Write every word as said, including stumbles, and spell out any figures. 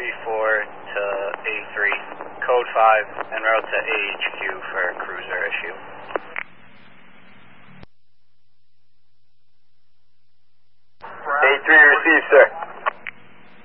three four to A three, code five, en route to A H Q for a cruiser issue. A three received, sir.